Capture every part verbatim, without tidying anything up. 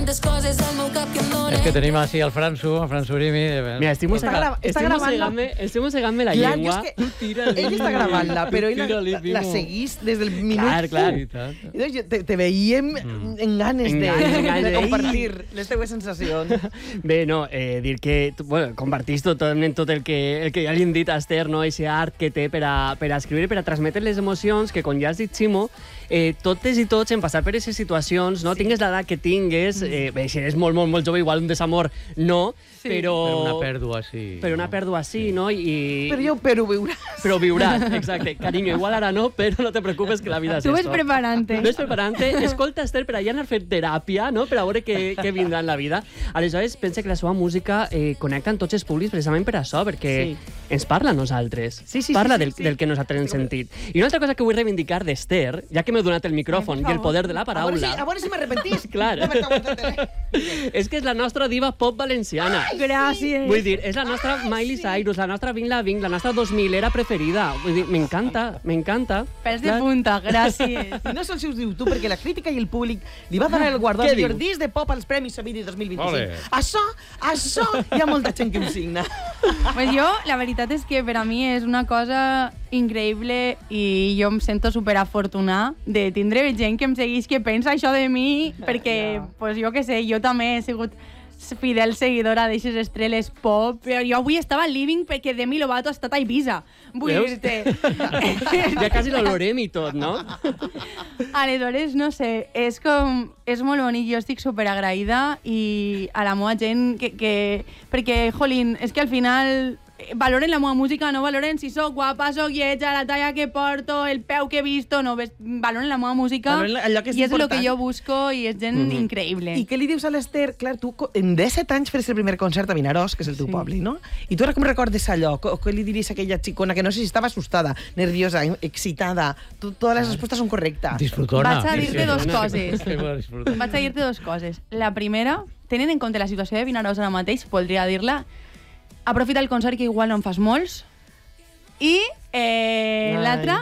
tantes coses al meu cap que em donen. És que tenim així el Fransu, el Fransu Urimi. Mira, estic mossegant-me estic mossegant-me la Clar, llengua. jo és que ell està gravant-la, però ell la, la, la seguís des del minut. Clar, clar. I doncs te, te veiem mm. en ganes En de, ganes, en ganes de de- compartir les teues sensacions. Bé, no, eh, dir que, bueno, compartís totalment tot el que, el que ja li hem dit a Esther, no? Eixe art que té per a, per a escriure, per a transmetre les emocions, que com ja has dit, Ximo, eh, totes i tots hem passat per aquestes situacions, no? Sí. Tingues l'edat que tingues, eh, bé, si eres molt, molt, molt jove, igual un desamor no, sí. però... Per una pèrdua, sí. Per una pèrdua, sí, sí. no? I... Però jo, però viuràs. Però viuràs, exacte. Carinyo, igual ara no, però no te preocupes que la vida és Tu ves esto. preparant-te. Ves preparant-te. Escolta, Esther, per allà anar a fer teràpia, no? Per a veure què, què vindrà en la vida. Aleshores, pensa que la seva música eh, connecta amb tots els públics precisament per això, perquè sí. ens parla a nosaltres. Sí, sí, parla sí, sí, del, sí. del que nosaltres hem sentit. I una altra cosa que vull reivindicar d'Esther, ja que m'he donat el micròfon i el poder de la A veure si, paraula, a veure si m'arrepentís. Clar. No m'està aguantant-te. és que és la nostra diva pop valenciana. Gràcies. Vull dir, és la nostra Miley Cyrus, la nostra Vin la Vin, la nostra dos milera preferida. Vull dir, m'encanta, m'encanta. Pes de punta, gràcies. I no sé si us diu tu, perquè la crítica i el públic li va donar el guardó Què al millor diu? disc de pop als Premis Savidi dos mil vint-i-cinc. Ole. Això, això, hi ha molta gent que ho signa. Pues jo, la veritat és que per a mi és una cosa increïble i jo em sento superafortunada de tindre gent que em segueix que pensa això de mi, perquè, pues jo què sé, jo també he sigut fidel seguidora d'aixes estrelles pop, però jo avui estava al living perquè Demi Lovato ha estat a Ibiza. Vull Veus? dir-te... Ja quasi l'olorem i tot, no? Aleshores, no sé, és com... És molt bonic, jo estic superagraïda i a la meva gent que... que perquè, jolín, és que al final eh, valoren la meva música, no valoren si sóc guapa, sóc lletja, la talla que porto, el peu que he visto, no, ves, valoren la meva música Valoren allò que és i és el important. que jo busco i és gent Mhm. increïble. I què li dius a l'Ester? Clar, tu co- en disset anys fes el primer concert a Vinaròs, que és el teu Sí. poble, no? I tu ara com recordes allò? Co- Què li diries a aquella xicona que no sé si estava assustada, nerviosa, excitada? Tu, totes les respostes són correctes. Disfrutona. Vaig a dir-te dos coses. Sí, bueno, disfruta. Vaig a dir-te dues coses. La primera, tenint en compte la situació de Vinaròs ara mateix, voldria dir-la, aprofita el concert que igual no en fas molts. I eh, Ai. l'altra,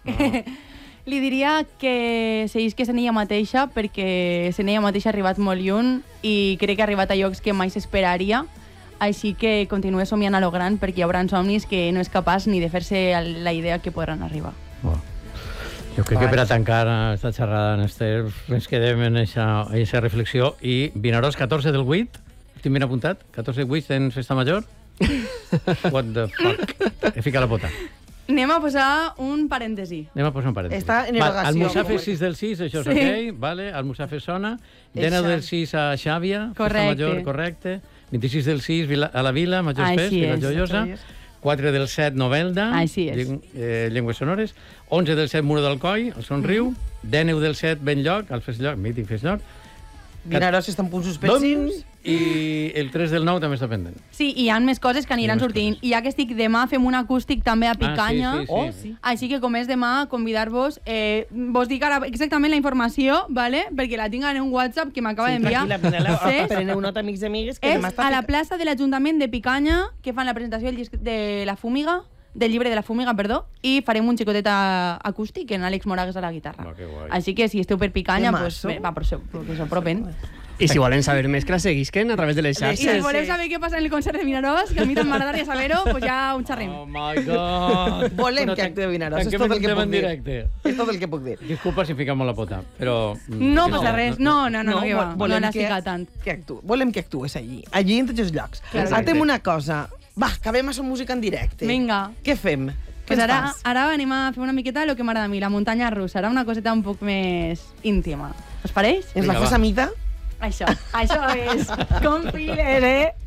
li diria que seguís que sent ella mateixa, perquè sent ella mateixa ha arribat molt lluny i crec que ha arribat a llocs que mai s'esperaria. Així que continuï somiant a lo gran, perquè hi haurà somnis que no és capaç ni de fer-se la idea que podran arribar. Oh. Jo crec que per a tancar esta xerrada en Esther ens quedem en aquesta reflexió i Vinaròs catorze del vuit, estic ben apuntat, catorze del vuit en Festa Major. What the fuck? He ficat la pota. Anem a posar un parèntesi. Anem a posar un parèntesi. Està en Va, erogació. al Musafe sis del sis, això és Sí. ok, vale? Al Musafe sona. És Dena Xavi. del sis a Xàbia, Festa Correcte. Major, correcte. vint-i-sis del sis Vila- a la Vila, Major Així Fest, Vila és. Joiosa. quatre del set Novelda, Així és. lleng- eh, Llengües Sonores. onze del set Muro d'Alcoi, al Sonriu. deu del set Benlloc, al Festllloc, mític Festllloc. Vinaròs està en punts suspensius. I el tres del nou també està pendent. Sí, i hi ha més coses que aniran Hi ha més sortint. coses. I ja que estic demà, fem un acústic també a Picanya. Ah, sí, sí, sí. Oh, sí. Així que com és demà, convidar-vos. Eh, vos dic ara exactament la informació, ¿vale? Perquè la tinc en un WhatsApp que m'acaba Sí, d'enviar. tranquil·la, preneu- Cés. preneu nota, amics i amigues, que És demà està... a la plaça de l'Ajuntament de Picanya, que fan la presentació del disc de la Fúmiga, del llibre de la Fúmiga, perdó, i farem un xicotet a- acústic en Àlex Moragues a la guitarra. Va, que guai. Així que si esteu per Picanya, Que pues, maco. bé, va, però, se- però que s'apropen. I si volen saber més, que la seguisquen a través de les I xarxes. si voleu saber què passa en el concert de Vinaròs, que a mi també m'agradaria saber-ho, pues ja un xerrem. Oh my God! Volem Bueno, que actuï Vinaròs, és tanquem tot el el que tema puc en dir. directe. És tot el que puc dir. Disculpa si fiquem molt la pota, però... mm, No que passa res, no, no, no, no, que va, vol- no volem l'has que- ficat tant. Que actu... Volem que actues allí, allí en tots els llocs. Claro. Atem una cosa. Va, acabem a Som Música en directe. Vinga. Què fem? Què Pues ens ara, fas? ara anem a fer una miqueta el que m'agrada a mi, la muntanya russa. Ara una coseta un poc més íntima. Us pareix? Ens la Vinga, fas va. a mida? Això, això és. Com files, eh?